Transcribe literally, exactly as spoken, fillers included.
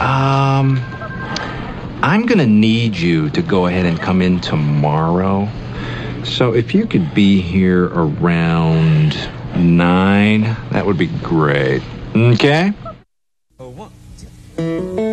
Um, I'm gonna need you to go ahead and come in tomorrow. So if you could be here around nine, that would be great. Okay? Oh, one, two.